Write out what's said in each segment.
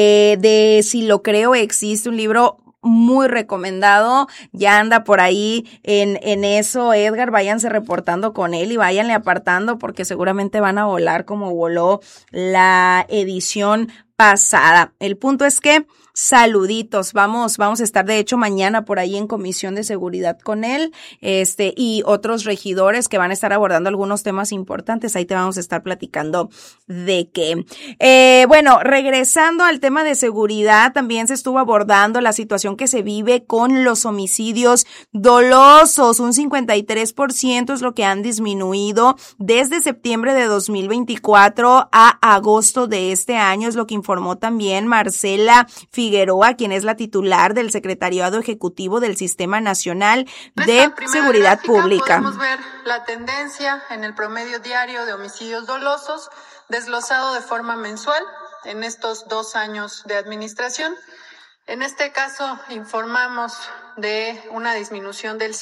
de Si lo creo existe, un libro muy recomendado, ya anda por ahí en eso, Edgar, váyanse reportando con él y váyanle apartando porque seguramente van a volar como voló la edición pasada. El punto es que saluditos, vamos a estar de hecho mañana por ahí en Comisión de Seguridad con él, y otros regidores que van a estar abordando algunos temas importantes, ahí te vamos a estar platicando de qué. Bueno, regresando al tema de seguridad, también se estuvo abordando la situación que se vive con los homicidios dolosos, un 53% es lo que han disminuido desde septiembre de 2024 a agosto de este año, es lo que informó también Marcela Figueroa, quien es la titular del Secretariado Ejecutivo del Sistema Nacional de Seguridad Pública. Podemos ver la tendencia en el promedio diario de homicidios dolosos desglosado de forma mensual en estos 2 años de administración. En este caso informamos de una disminución del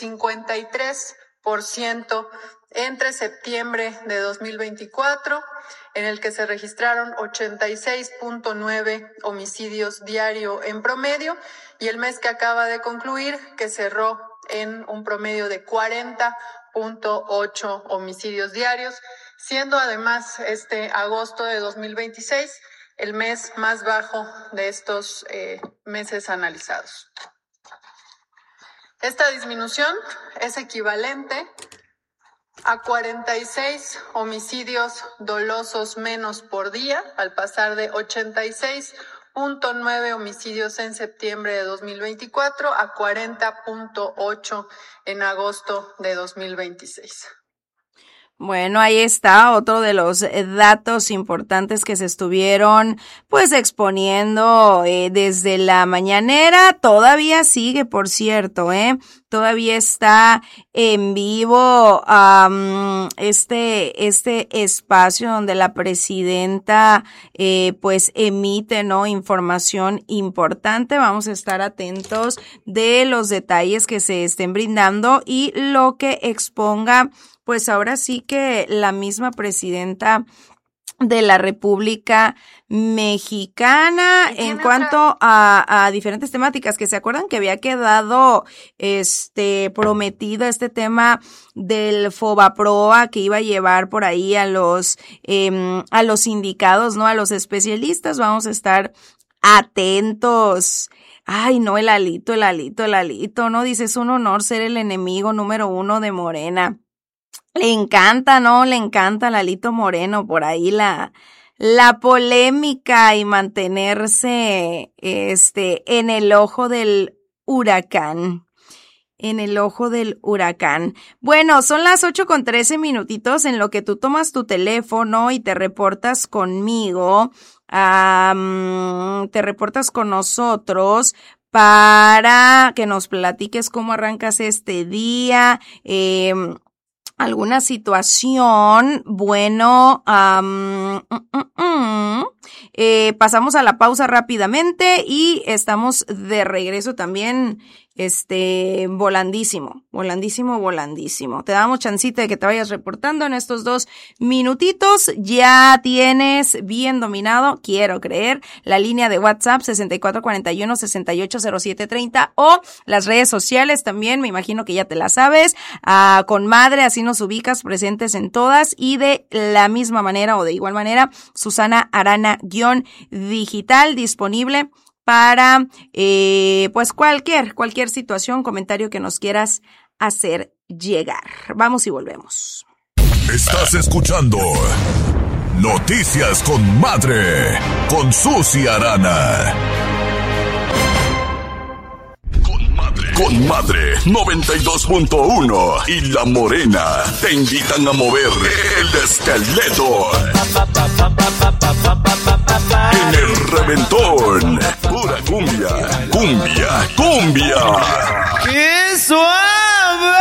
53% entre septiembre de 2024, en el que se registraron 86.9 homicidios diario en promedio, y el mes que acaba de concluir, que cerró en un promedio de 40.8 homicidios diarios, siendo además este agosto de 2026 el mes más bajo de estos meses analizados. Esta disminución es equivalente a 46 homicidios dolosos menos por día, al pasar de 86.9 homicidios en septiembre de 2024 a 40.8 en agosto de 2026. Bueno, ahí está otro de los datos importantes que se estuvieron pues exponiendo desde la mañanera. Todavía sigue, por cierto, todavía está en vivo este espacio donde la presidenta pues emite información importante. Vamos a estar atentos de los detalles que se estén brindando y lo que exponga pues ahora sí que la misma presidenta de la República Mexicana en cuanto a diferentes temáticas, que se acuerdan que había quedado prometido este tema del Fobaproa, que iba a llevar por ahí a los sindicados, ¿no? A los especialistas. Vamos a estar atentos. Ay, no, el Alito, ¿no? Dice, es un honor ser el enemigo número 1 de Morena. Le encanta, ¿no? Le encanta a Lalito Moreno por ahí la polémica y mantenerse en el ojo del huracán. En el ojo del huracán. Bueno, son las 8:13 en lo que tú tomas tu teléfono y te reportas conmigo, te reportas con nosotros para que nos platiques cómo arrancas este día, alguna situación. Bueno, pasamos a la pausa rápidamente y estamos de regreso también, volandísimo. Te damos chancita de que te vayas reportando en estos 2 minutitos. Ya tienes bien dominado, quiero creer, la línea de WhatsApp 6441-680730 o las redes sociales también, me imagino que ya te las sabes, con Madre, así nos ubicas, presentes en todas, y de la misma manera o de igual manera, Susana Arana-digital, disponible para pues cualquier situación, comentario que nos quieras hacer llegar. Vamos y volvemos. Estás escuchando Noticias con Madre, con Susi Arana. Con Madre 92.1 y La Morena te invitan a mover el esqueleto en el reventón. Pura cumbia. ¡Qué suave!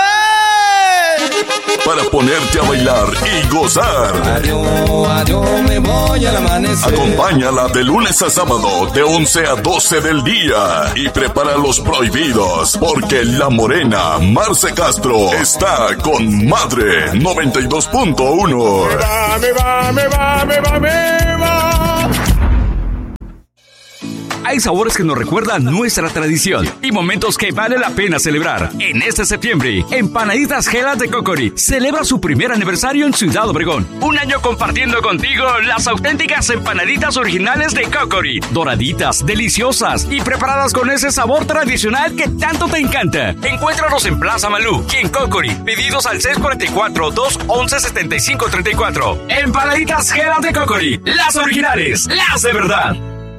Para ponerte a bailar y gozar. Adiós, me voy al amanecer. Acompáñala de lunes a sábado de 11 a 12 del día y prepara los prohibidos porque La Morena Marce Castro está con Madre 92.1. Me va. Hay sabores que nos recuerdan nuestra tradición y momentos que vale la pena celebrar. En este septiembre, Empanaditas Gelas de Cocori celebra su primer aniversario en Ciudad Obregón. Un año compartiendo contigo las auténticas empanaditas originales de Cocori. Doraditas, deliciosas y preparadas con ese sabor tradicional que tanto te encanta. Encuéntranos en Plaza Malú y en Cocori. Pedidos al 644-211-7534. Empanaditas Gelas de Cocori. Las originales, las de verdad.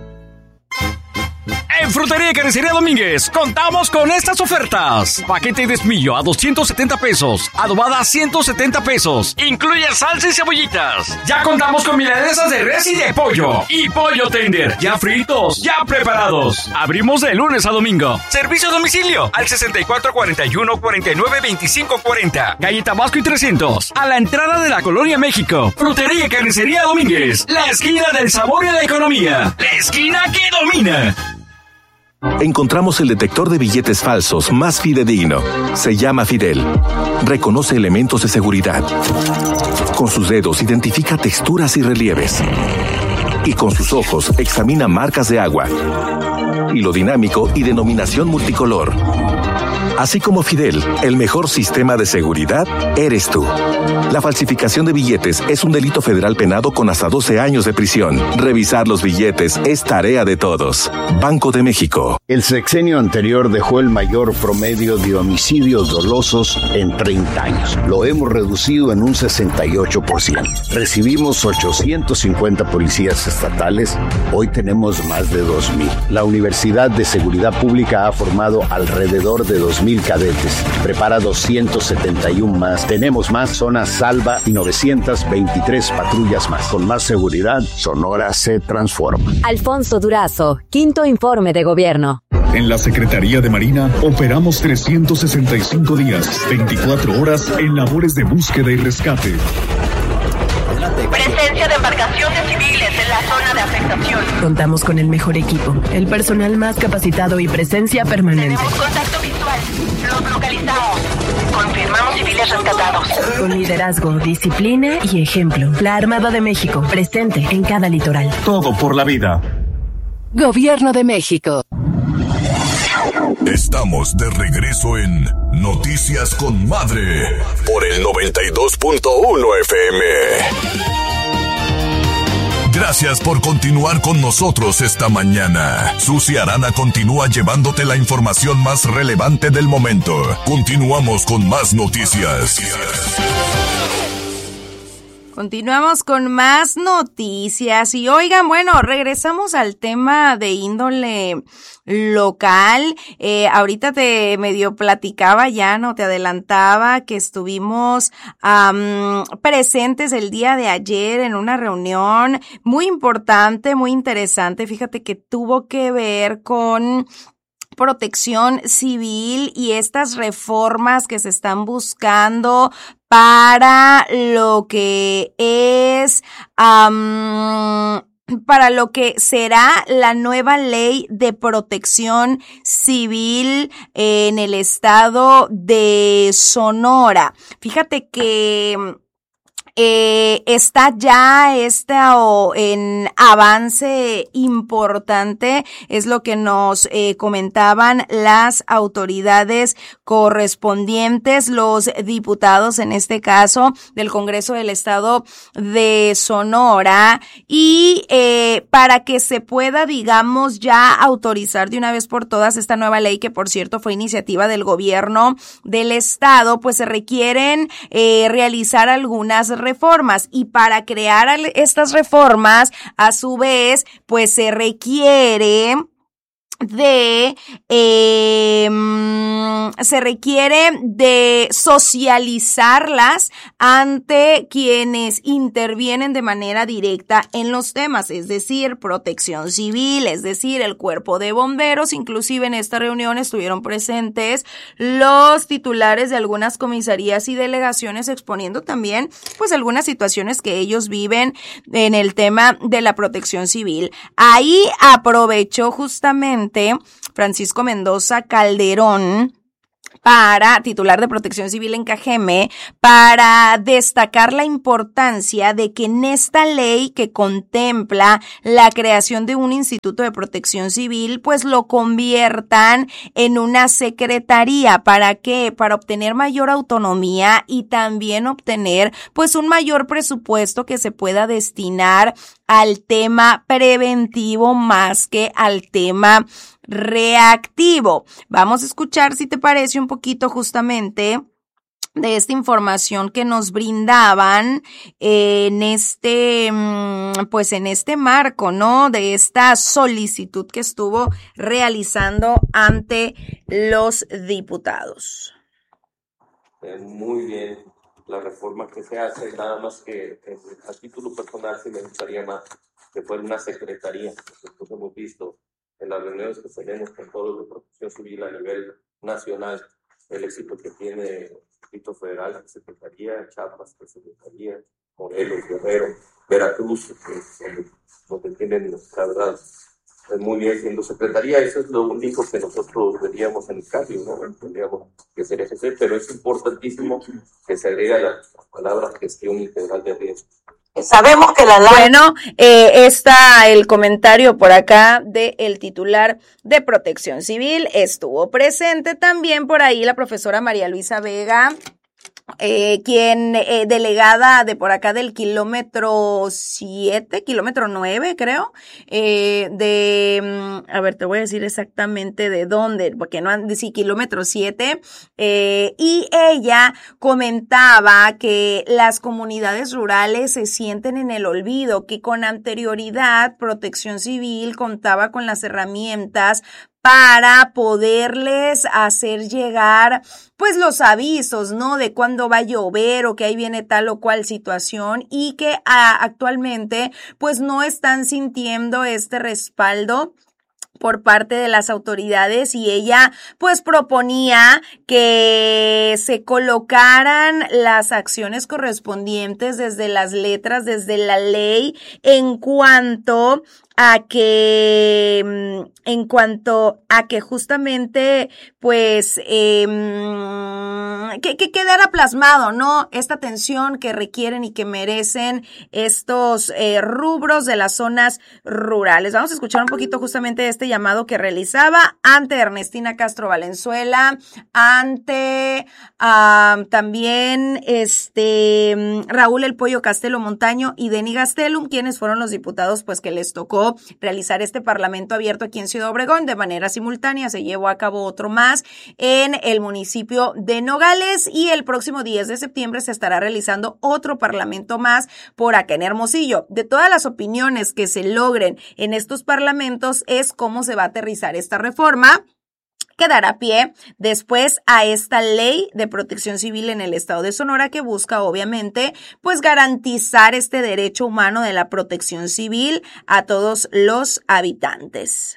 En Frutería y Carnicería Domínguez contamos con estas ofertas. Paquete de espillo a 270 pesos, adobada a 170 pesos. Incluye salsa y cebollitas. Ya contamos con milanesas de res y de pollo. Y pollo tender, ya fritos, ya preparados. Abrimos de lunes a domingo. Servicio a domicilio al 6441-492540. Calle Tabasco y 300. A la entrada de la Colonia México. Frutería y Carnicería Domínguez. La esquina del sabor y la economía. La esquina que domina. Encontramos el detector de billetes falsos más fidedigno. Se llama Fidel. Reconoce elementos de seguridad. Con sus dedos identifica texturas y relieves. Y con sus ojos examina marcas de agua, hilo dinámico y denominación multicolor. Así como Fidel, el mejor sistema de seguridad eres tú. La falsificación de billetes es un delito federal penado con hasta 12 años de prisión. Revisar los billetes es tarea de todos. Banco de México. El sexenio anterior dejó el mayor promedio de homicidios dolosos en 30 años. Lo hemos reducido en un 68%. Recibimos 850 policías estatales. Hoy tenemos más de 2,000. La Universidad de Seguridad Pública ha formado alrededor de 2,000 cadetes. Prepara 271 más. Tenemos más zonas salva y 923 patrullas más. Con más seguridad, Sonora se transforma. Alfonso Durazo, quinto informe de gobierno. En la Secretaría de Marina operamos 365 días, 24 horas en labores de búsqueda y rescate. Presencia de embarcaciones civiles en la zona de afectación. Contamos con el mejor equipo, el personal más capacitado y presencia permanente. Tenemos contacto visual. Los localizamos. Confirmamos civiles rescatados. Con liderazgo, disciplina y ejemplo. La Armada de México, presente en cada litoral. Todo por la vida. Gobierno de México. Estamos de regreso en Noticias con Madre por el 92.1 FM. Gracias por continuar con nosotros esta mañana. Susi Arana continúa llevándote la información más relevante del momento. Continuamos con más noticias. Continuamos con más noticias y oigan, bueno, regresamos al tema de índole local. Ahorita te medio platicaba ya, ¿no? Te adelantaba que estuvimos presentes el día de ayer en una reunión muy importante, muy interesante. Fíjate que tuvo que ver con protección civil y estas reformas que se están buscando para lo que es, para lo que será la nueva ley de protección civil en el estado de Sonora. Fíjate que está ya en avance importante, es lo que nos comentaban las autoridades correspondientes, los diputados en este caso del Congreso del Estado de Sonora, y para que se pueda, digamos, ya autorizar de una vez por todas esta nueva ley, que por cierto fue iniciativa del gobierno del estado, pues se requieren realizar algunas reformas, y para crear estas reformas, a su vez, pues se requiere de socializarlas ante quienes intervienen de manera directa en los temas, es decir, protección civil, es decir, el cuerpo de bomberos. Inclusive en esta reunión estuvieron presentes los titulares de algunas comisarías y delegaciones, exponiendo también pues algunas situaciones que ellos viven en el tema de la protección civil. Ahí aprovechó justamente Francisco Mendoza Calderón titular de Protección Civil en Cajeme, para destacar la importancia de que en esta ley que contempla la creación de un Instituto de Protección Civil, pues lo conviertan en una secretaría. ¿Para qué? Para obtener mayor autonomía y también obtener pues un mayor presupuesto que se pueda destinar al tema preventivo más que al tema reactivo. Vamos a escuchar, si te parece, un poquito justamente de esta información que nos brindaban en este marco, ¿no? De esta solicitud que estuvo realizando ante los diputados. Muy bien la reforma que se hace, nada más que a título personal sí me gustaría más que fuera una secretaría. Nosotros hemos visto en las reuniones que tenemos con todos los de Protección Civil a nivel nacional el éxito que tiene el Distrito Federal, Secretaría, Chiapas, Secretaría, Morelos, Guerrero, Veracruz, donde tienen, la verdad, muy bien siendo secretaría. Eso es lo único que nosotros veríamos en el cambio, ¿no? Tendríamos que ser ejercer, pero es importantísimo que se agrega la palabra gestión integral de riesgo. Sabemos que Bueno, está el comentario por acá del titular de Protección Civil. Estuvo presente también por ahí la profesora María Luisa Vega, quien delegada de por acá del kilómetro 9, creo, a ver, te voy a decir exactamente de dónde, porque no, sí, kilómetro 7, y ella comentaba que las comunidades rurales se sienten en el olvido, que con anterioridad Protección Civil contaba con las herramientas para poderles hacer llegar pues los avisos, ¿no? De cuándo va a llover o que ahí viene tal o cual situación, y que actualmente pues no están sintiendo este respaldo por parte de las autoridades, y ella pues proponía que se colocaran las acciones correspondientes desde las letras, desde la ley, en cuanto a que justamente pues que quedara plasmado, ¿no? Esta atención que requieren y que merecen estos rubros de las zonas rurales. Vamos a escuchar un poquito justamente este llamado que realizaba ante Ernestina Castro Valenzuela, ante también Raúl El Pollo Castelo Montaño y Denny Gastelum, quienes fueron los diputados pues que les tocó realizar este parlamento abierto aquí en Ciudad Obregón. De manera simultánea se llevó a cabo otro más en el municipio de Nogales, y el próximo 10 de septiembre se estará realizando otro parlamento más por acá en Hermosillo. De todas las opiniones que se logren en estos parlamentos es cómo se va a aterrizar esta reforma que dará pie después a esta ley de protección civil en el estado de Sonora, que busca obviamente pues garantizar este derecho humano de la protección civil a todos los habitantes.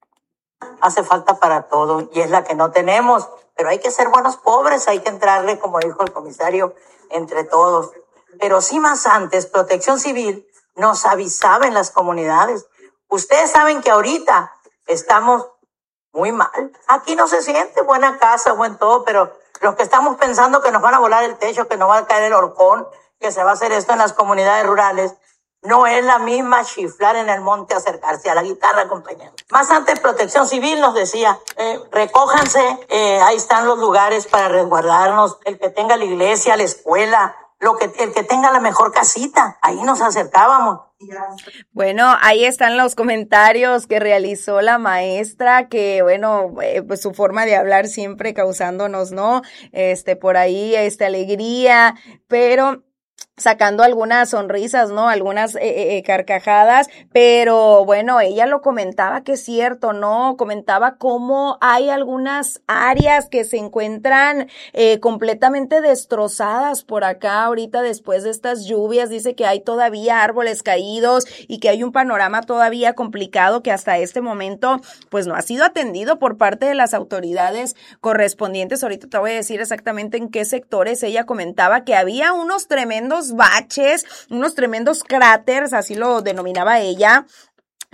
Hace falta para todo y es la que no tenemos, pero hay que ser buenos pobres, hay que entrarle, como dijo el comisario, entre todos. Pero sí, más antes, Protección Civil nos avisaba en las comunidades. Ustedes saben que ahorita estamos muy mal. Aquí no se siente buena casa, buen todo, pero los que estamos pensando que nos van a volar el techo, que nos va a caer el horcón, que se va a hacer esto en las comunidades rurales, no es la misma chiflar en el monte, acercarse a la guitarra, compañeros. Más antes, Protección Civil nos decía, recójanse, ahí están los lugares para resguardarnos, el que tenga la iglesia, la escuela, el que tenga la mejor casita, ahí nos acercábamos. Bueno, ahí están los comentarios que realizó la maestra, que bueno, pues su forma de hablar siempre causándonos, ¿no? Por ahí, alegría, pero sacando algunas sonrisas, ¿no? Algunas carcajadas, pero bueno, ella lo comentaba que es cierto, ¿no? Comentaba cómo hay algunas áreas que se encuentran completamente destrozadas por acá ahorita después de estas lluvias. Dice que hay todavía árboles caídos y que hay un panorama todavía complicado que hasta este momento pues no ha sido atendido por parte de las autoridades correspondientes. Ahorita te voy a decir exactamente en qué sectores. Ella comentaba que había unos tremendos baches, unos tremendos cráteres, así lo denominaba ella,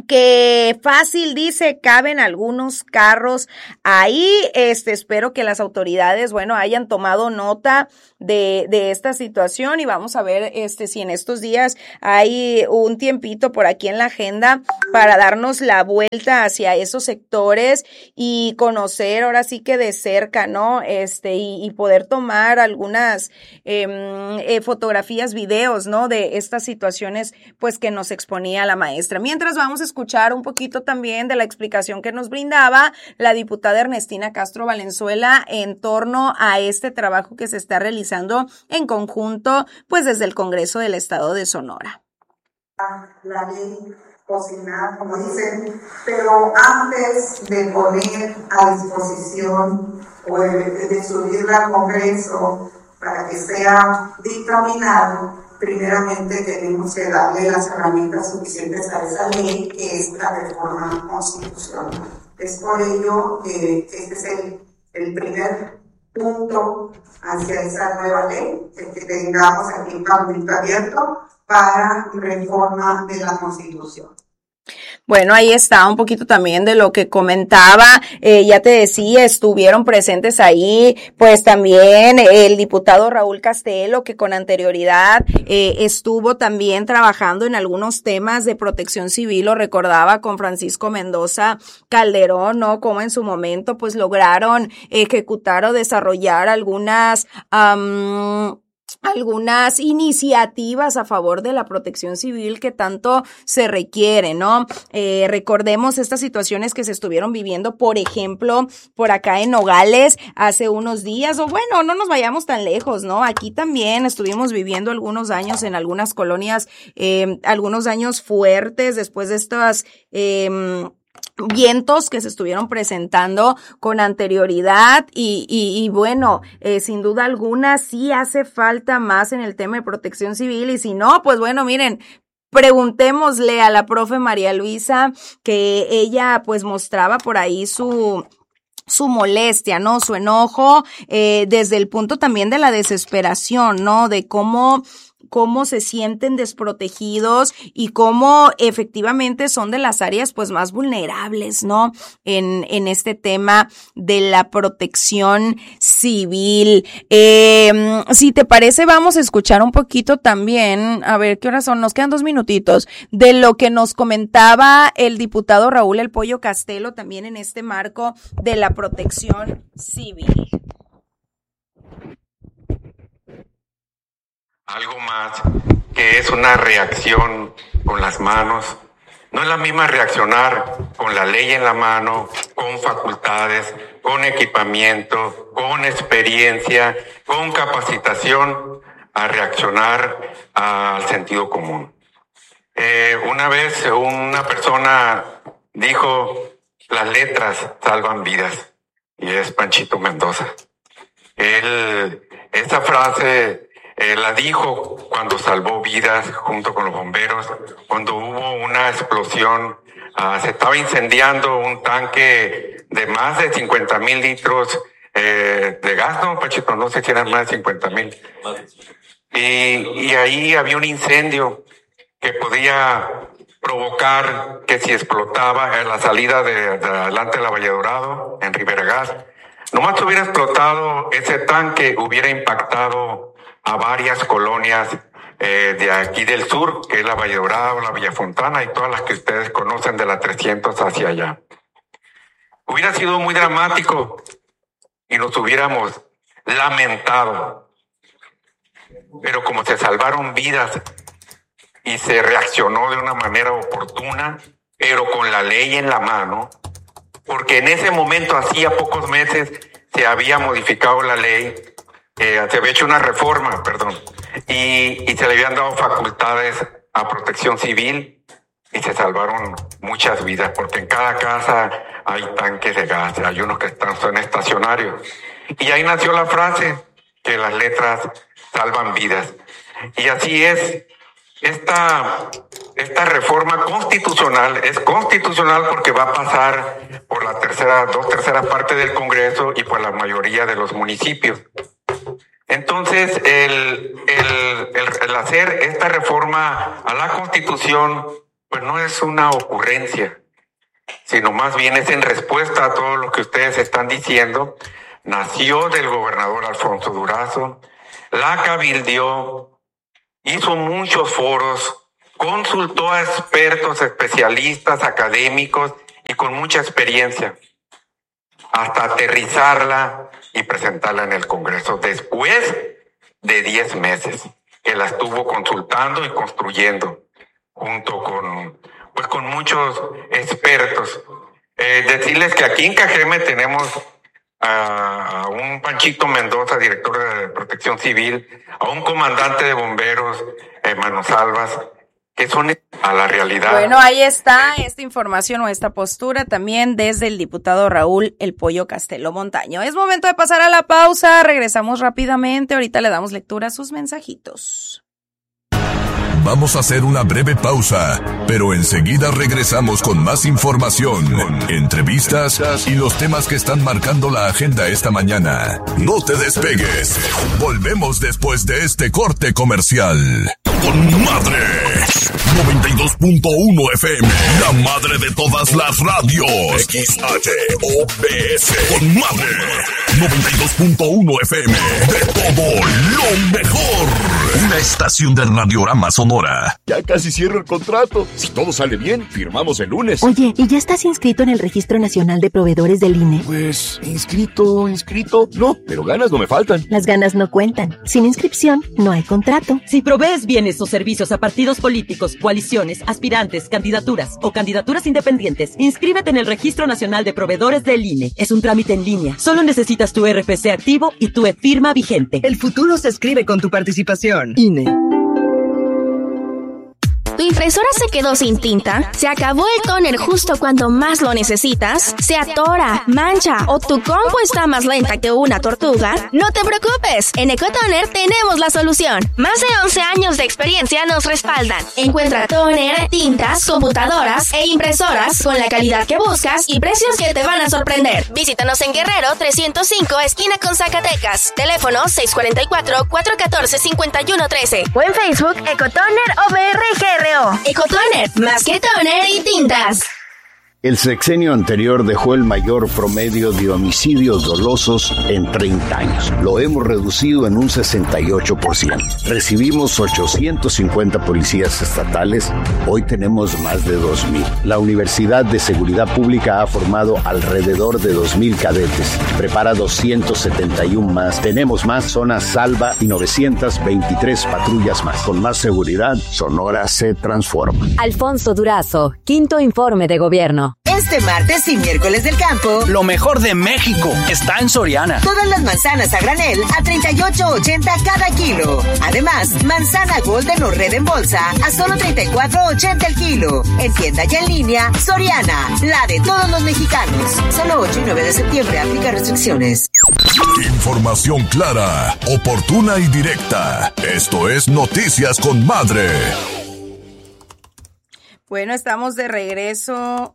que fácil, dice, caben algunos carros ahí. Espero que las autoridades, hayan tomado nota de esta situación, y vamos a ver si en estos días hay un tiempito por aquí en la agenda para darnos la vuelta hacia esos sectores y conocer ahora sí que de cerca, ¿no? Y poder tomar algunas fotografías, videos, ¿no? De estas situaciones, pues, que nos exponía la maestra. Mientras, vamos a escuchar un poquito también de la explicación que nos brindaba la diputada Ernestina Castro Valenzuela en torno a este trabajo que se está realizando en conjunto, pues, desde el Congreso del Estado de Sonora. La ley cocinada, como dicen, pero antes de poner a disposición o de subirla al Congreso para que sea dictaminado, primeramente tenemos que darle las herramientas suficientes a esa ley, que es la reforma constitucional. Es por ello que este es el primer punto hacia esa nueva ley, el que tengamos aquí un camino abierto para reforma de la Constitución. Bueno, ahí está un poquito también de lo que comentaba. Ya te decía, estuvieron presentes ahí, pues también el diputado Raúl Castelo, que con anterioridad estuvo también trabajando en algunos temas de protección civil, lo recordaba con Francisco Mendoza Calderón, ¿no? Como en su momento pues lograron ejecutar o desarrollar algunas iniciativas a favor de la protección civil que tanto se requiere, ¿no? Recordemos estas situaciones que se estuvieron viviendo, por ejemplo, por acá en Nogales hace unos días, o bueno, no nos vayamos tan lejos, ¿no? Aquí también estuvimos viviendo algunos años en algunas colonias, algunos años fuertes después de estas vientos que se estuvieron presentando con anterioridad y bueno, sin duda alguna sí hace falta más en el tema de protección civil, y si no, pues bueno, miren, preguntémosle a la profe María Luisa, que ella pues mostraba por ahí su molestia, ¿no? Su enojo, desde el punto también de la desesperación, ¿no? De cómo se sienten desprotegidos y cómo efectivamente son de las áreas pues más vulnerables, ¿no? En este tema de la protección civil. Si te parece, vamos a escuchar un poquito también, a ver, ¿qué horas son? Nos quedan 2 minutitos, de lo que nos comentaba el diputado Raúl El Pollo Castelo también en este marco de la protección civil. Algo más que es una reacción con las manos. No es la misma reaccionar con la ley en la mano, con facultades, con equipamiento, con experiencia, con capacitación, a reaccionar al sentido común. Una vez una persona dijo, las letras salvan vidas, y es Panchito Mendoza. Esa frase la dijo cuando salvó vidas junto con los bomberos, cuando hubo una explosión, se estaba incendiando un tanque de más de 50,000 litros de gas, ¿no, Pachito? No sé si eran más de 50,000. Y ahí había un incendio que podía provocar que si explotaba en la salida de adelante de la Valle Dorado, en Rivera Gas, nomás hubiera explotado ese tanque, hubiera impactado a varias colonias de aquí del sur, que es la Valle Dorado, la Villa Fontana y todas las que ustedes conocen de la 300 hacia allá. Hubiera sido muy dramático y nos hubiéramos lamentado. Pero como se salvaron vidas y se reaccionó de una manera oportuna, pero con la ley en la mano, porque en ese momento, hacía pocos meses, se había modificado la ley, se había hecho una reforma, y se le habían dado facultades a protección civil y se salvaron muchas vidas, porque en cada casa hay tanques de gas, hay unos que son estacionarios. Y ahí nació la frase, que las letras salvan vidas. Y así es, esta reforma constitucional es constitucional porque va a pasar por la 2/3 partes del Congreso y por la mayoría de los municipios. Entonces, el hacer esta reforma a la Constitución pues no es una ocurrencia, sino más bien es en respuesta a todo lo que ustedes están diciendo. Nació del gobernador Alfonso Durazo, la cabildeó, hizo muchos foros, consultó a expertos, especialistas, académicos y con mucha experiencia, hasta aterrizarla y presentarla en el Congreso después de 10 meses que la estuvo consultando y construyendo junto con muchos expertos. Decirles que aquí en Cajeme tenemos a un Panchito Mendoza, director de Protección Civil, a un comandante de bomberos, Manos Albas, que son a la realidad. Bueno, ahí está esta información o esta postura también desde el diputado Raúl El Pollo Castelo Montaño. Es momento de pasar a la pausa, regresamos rápidamente, ahorita le damos lectura a sus mensajitos. Vamos a hacer una breve pausa, pero enseguida regresamos con más información, entrevistas y los temas que están marcando la agenda esta mañana. No te despegues. Volvemos después de este corte comercial. ¡Con madre! 92.1 FM, la madre de todas las radios. XHOPS. ¡Con madre! 92.1 FM, de todo lo mejor. Una estación de Radiorama Sonora. Ya casi cierro el contrato. Si todo sale bien, firmamos el lunes. Oye, ¿y ya estás inscrito en el Registro Nacional de Proveedores del INE? Pues, inscrito. No, pero ganas no me faltan. Las ganas no cuentan. Sin inscripción, no hay contrato. Si provees bienes o servicios a partidos políticos, coaliciones, aspirantes, candidaturas o candidaturas independientes, inscríbete en el Registro Nacional de Proveedores del INE. Es un trámite en línea. Solo necesitas tu RFC activo y tu e-firma vigente. El futuro se escribe con tu participación. INE. ¿Tu impresora se quedó sin tinta? ¿Se acabó el tóner justo cuando más lo necesitas? ¿Se atora, mancha o tu compu está más lenta que una tortuga? No te preocupes, en Ecotoner tenemos la solución. Más de 11 años de experiencia nos respaldan. Encuentra tóner, tintas, computadoras e impresoras con la calidad que buscas y precios que te van a sorprender. Visítanos en Guerrero 305, esquina con Zacatecas. Teléfono 644-414-5113 o en Facebook Ecotoner OBRGR. Ecotoner, más que toner y tintas. El sexenio anterior dejó el mayor promedio de homicidios dolosos en 30 años. Lo hemos reducido en un 68%. Recibimos 850 policías estatales, hoy tenemos más de 2,000. La Universidad de Seguridad Pública ha formado alrededor de 2,000 cadetes. Prepara 271 más. Tenemos más zonas salva y 923 patrullas más. Con más seguridad, Sonora se transforma. Alfonso Durazo, quinto informe de gobierno. Este martes y miércoles del campo, lo mejor de México está en Soriana. Todas las manzanas a granel a $38.80 cada kilo. Además, manzana Golden o Red en bolsa a solo $34.80 el kilo. En tienda y en línea, Soriana, la de todos los mexicanos. Solo 8 y 9 de septiembre, aplica restricciones. Información clara, oportuna y directa. Esto es Noticias con Madre. Bueno, estamos de regreso.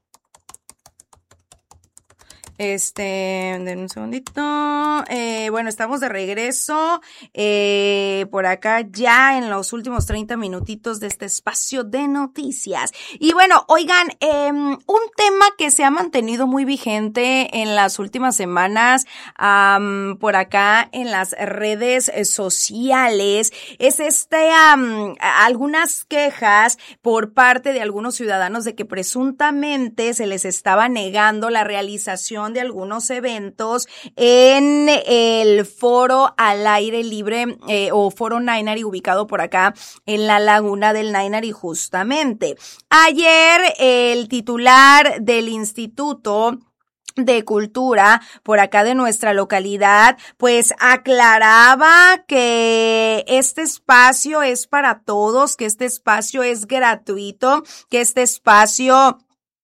Den un segundito. Bueno, estamos de regreso por acá ya en los últimos 30 minutitos de este espacio de noticias. Y bueno, oigan, un tema que se ha mantenido muy vigente en las últimas semanas por acá en las redes sociales es algunas quejas por parte de algunos ciudadanos de que presuntamente se les estaba negando la realización de algunos eventos en el foro al aire libre o foro Nainari ubicado por acá en la laguna del Nainari justamente. Ayer el titular del Instituto de Cultura por acá de nuestra localidad, pues aclaraba que este espacio es para todos, que este espacio es gratuito, que este espacio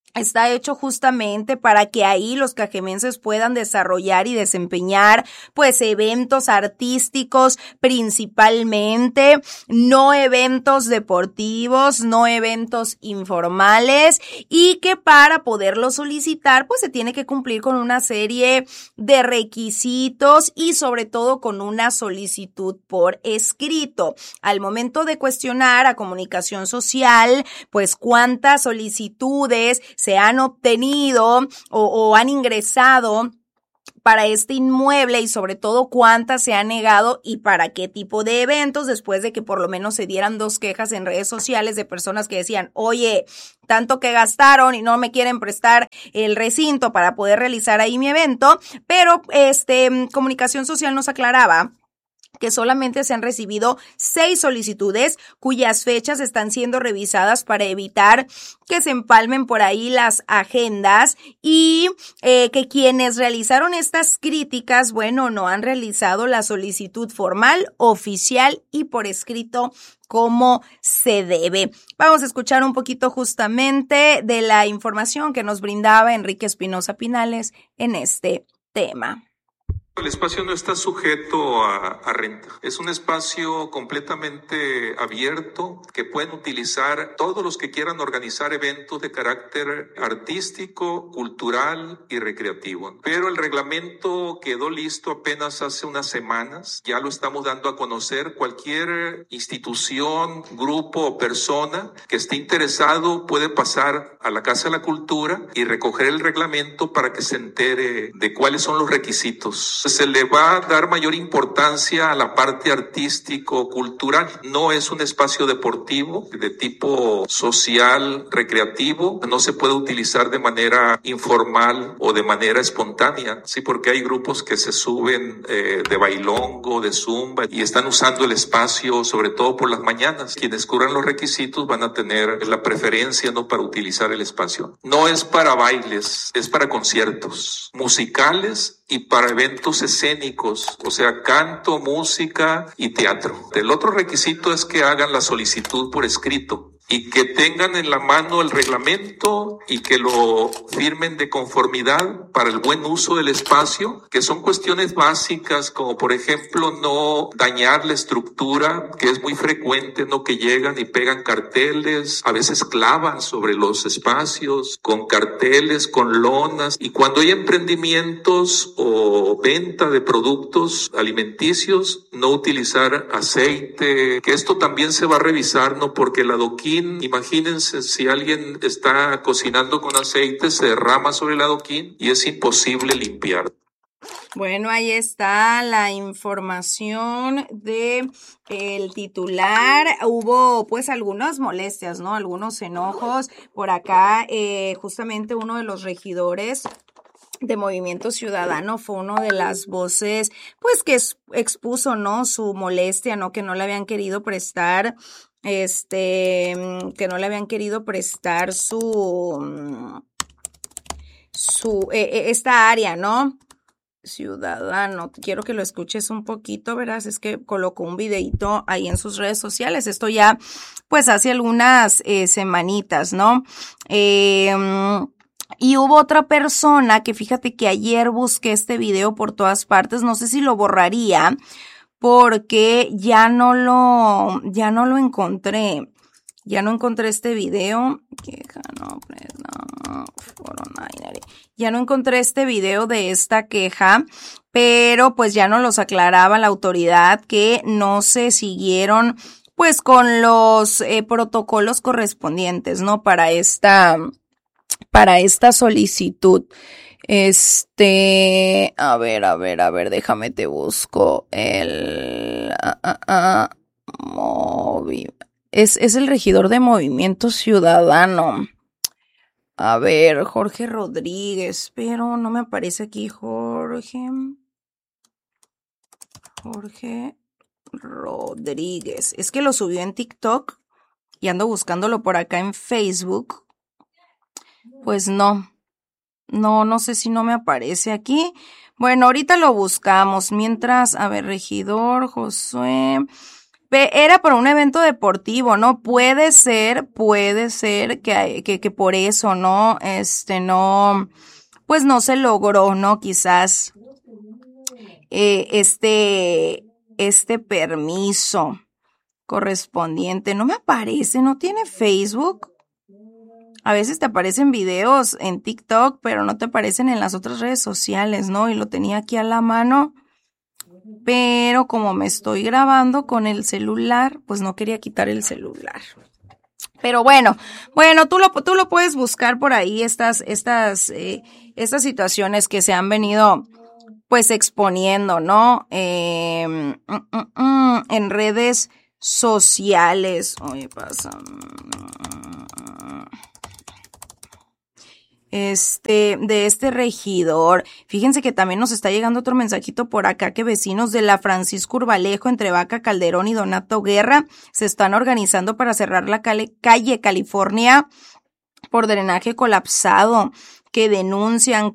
está hecho justamente para que ahí los cajemenses puedan desarrollar y desempeñar pues eventos artísticos principalmente, no eventos deportivos, no eventos informales, y que para poderlo solicitar pues se tiene que cumplir con una serie de requisitos y sobre todo con una solicitud por escrito. Al momento de cuestionar a Comunicación Social pues cuántas solicitudes se han obtenido o han ingresado para este inmueble y sobre todo cuántas se han negado y para qué tipo de eventos, después de que por lo menos se dieran 2 quejas en redes sociales de personas que decían, oye, tanto que gastaron y no me quieren prestar el recinto para poder realizar ahí mi evento, pero Comunicación Social nos aclaraba que solamente se han recibido 6 solicitudes cuyas fechas están siendo revisadas para evitar que se empalmen por ahí las agendas y que quienes realizaron estas críticas, bueno, no han realizado la solicitud formal, oficial y por escrito como se debe. Vamos a escuchar un poquito justamente de la información que nos brindaba Enrique Espinosa Pinales en este tema. El espacio no está sujeto a renta. Es un espacio completamente abierto que pueden utilizar todos los que quieran organizar eventos de carácter artístico, cultural y recreativo. Pero el reglamento quedó listo apenas hace unas semanas. Ya lo estamos dando a conocer. Cualquier institución, grupo o persona que esté interesado puede pasar a la Casa de la Cultura y recoger el reglamento para que se entere de cuáles son los requisitos. Se le va a dar mayor importancia a la parte artístico-cultural. No es un espacio deportivo de tipo social, recreativo. No se puede utilizar de manera informal o de manera espontánea, sí, porque hay grupos que se suben de bailongo, de zumba y están usando el espacio, sobre todo por las mañanas. Quienes cubran los requisitos van a tener la preferencia, ¿no?, para utilizar el espacio. No es para bailes, es para conciertos musicales y para eventos escénicos, o sea, canto, música y teatro. El otro requisito es que hagan la solicitud por escrito y que tengan en la mano el reglamento y que lo firmen de conformidad para el buen uso del espacio, que son cuestiones básicas como por ejemplo no dañar la estructura, que es muy frecuente, ¿no?, que llegan y pegan carteles, a veces clavan sobre los espacios con carteles, con lonas, y cuando hay emprendimientos o venta de productos alimenticios, no utilizar aceite, que esto también se va a revisar, ¿no?, porque el adoquín, imagínense si alguien está cocinando con aceite, se derrama sobre el adoquín y es imposible limpiar. Bueno, ahí está la información de el titular. Hubo pues algunas molestias, ¿no? Algunos enojos. Por acá, justamente uno de los regidores de Movimiento Ciudadano fue uno de las voces pues que expuso, ¿no?, su molestia, ¿no?, que no le habían querido prestar esta área, ¿no? Ciudadano, quiero que lo escuches un poquito, verás, es que colocó un videito ahí en sus redes sociales, esto ya pues hace algunas semanitas, ¿no? Y hubo otra persona que fíjate que ayer busqué este video por todas partes, no sé si lo borraría porque ya no lo encontré. Ya no encontré este video. Ya no encontré este video de esta queja, pero pues ya nos los aclaraba la autoridad que no se siguieron pues con los protocolos correspondientes, ¿no? Para esta solicitud. A ver, déjame te busco el es el regidor de Movimiento Ciudadano. A ver, Jorge Rodríguez, pero no me aparece aquí Jorge Rodríguez. Es que lo subió en TikTok y ando buscándolo por acá en Facebook. Pues no sé si no me aparece aquí. Bueno, ahorita lo buscamos. Mientras, a ver, regidor Josué Era por un evento deportivo, ¿no? Puede ser que por eso, ¿no? No, pues no se logró, ¿no? Quizás, este permiso correspondiente. No me aparece, no tiene Facebook. A veces te aparecen videos en TikTok, pero no te aparecen en las otras redes sociales, ¿no? Y lo tenía aquí a la mano, pero como me estoy grabando con el celular, pues no quería quitar el celular. Pero bueno, tú lo puedes buscar por ahí, estas situaciones que se han venido pues exponiendo, ¿no? En redes sociales. Oye, pasa. De este regidor. Fíjense que también nos está llegando otro mensajito por acá que vecinos de la Francisco Urbalejo entre Vaca Calderón y Donato Guerra se están organizando para cerrar la calle California por drenaje colapsado, que denuncian,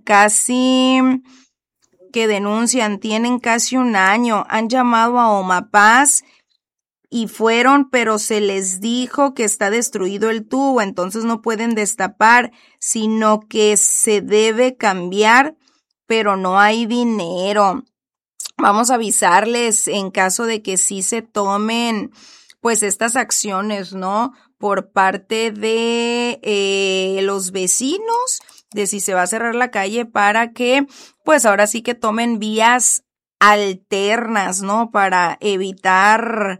tienen casi un año, han llamado a Omapaz y fueron, pero se les dijo que está destruido el tubo, entonces no pueden destapar, sino que se debe cambiar, pero no hay dinero. Vamos a avisarles en caso de que sí se tomen, pues, estas acciones, ¿no? Por parte de los vecinos, de si se va a cerrar la calle para que, pues, ahora sí que tomen vías alternas, ¿no? Para evitar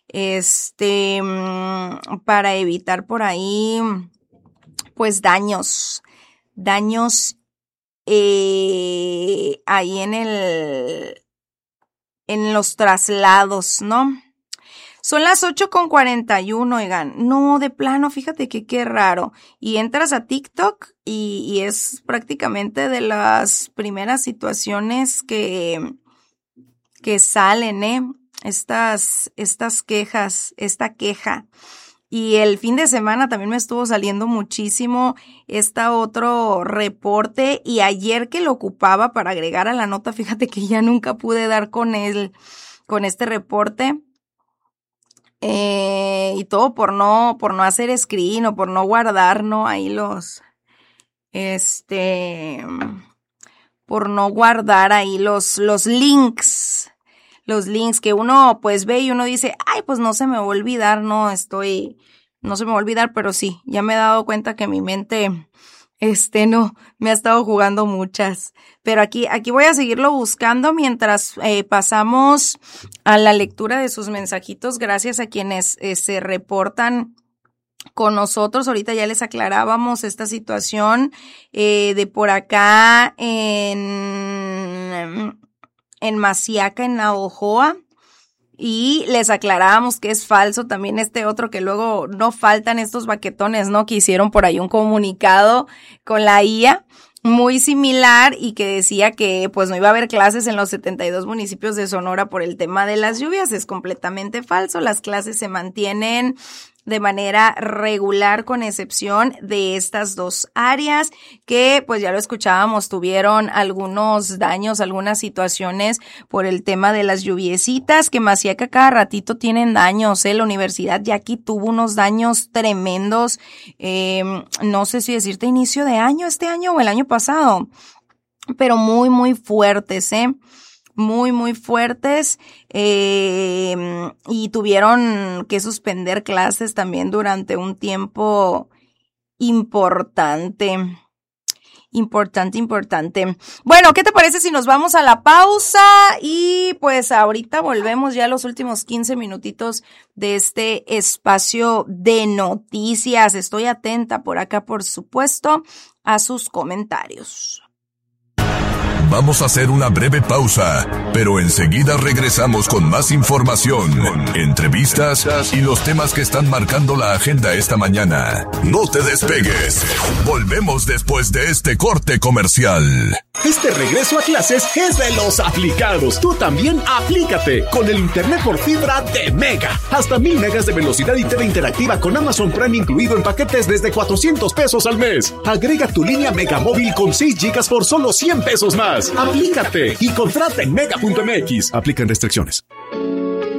por ahí, pues daños ahí en los traslados, ¿no? Son las 8:41, oigan. No, de plano, fíjate que qué raro. Y entras a TikTok y es prácticamente de las primeras situaciones que salen, estas quejas, esta queja. Y el fin de semana también me estuvo saliendo muchísimo otro reporte, y ayer que lo ocupaba para agregar a la nota, fíjate que ya nunca pude dar con este reporte. Y todo por no hacer screen o por no guardar, ¿no? Ahí por no guardar ahí los links. Los links que uno pues ve y uno dice, ay, pues no se me va a olvidar, no se me va a olvidar, pero sí, ya me he dado cuenta que mi mente, no, me ha estado jugando muchas. Pero aquí voy a seguirlo buscando mientras pasamos a la lectura de sus mensajitos. Gracias a quienes se reportan con nosotros. Ahorita ya les aclarábamos esta situación de por acá en Masiaca, en Navojoa, y les aclarábamos que es falso también otro que luego no faltan estos baquetones, ¿no? Que hicieron por ahí un comunicado con la IA muy similar y que decía que pues no iba a haber clases en los 72 municipios de Sonora por el tema de las lluvias. Es completamente falso. Las clases se mantienen de manera regular, con excepción de estas dos áreas que, pues ya lo escuchábamos, tuvieron algunos daños, algunas situaciones por el tema de las lluviecitas, que Masiaca cada ratito tienen daños, la universidad ya aquí tuvo unos daños tremendos, no sé si decirte inicio de año, este año o el año pasado, pero muy, muy fuertes, muy fuertes, y tuvieron que suspender clases también durante un tiempo importante. Bueno, ¿qué te parece si nos vamos a la pausa? Y pues ahorita volvemos ya a los últimos 15 minutitos de este espacio de noticias. Estoy atenta por acá, por supuesto, a sus comentarios. Vamos a hacer una breve pausa, pero enseguida regresamos con más información, entrevistas y los temas que están marcando la agenda esta mañana. No te despegues. Volvemos después de este corte comercial. Este regreso a clases es de los aplicados. Tú también aplícate con el internet por fibra de Mega. Hasta 1000 megas de velocidad y TV interactiva con Amazon Prime incluido en paquetes desde $400 al mes. Agrega tu línea Mega móvil con 6 gigas por solo $100 más. Aplícate y contrata en mega.mx. Aplican restricciones.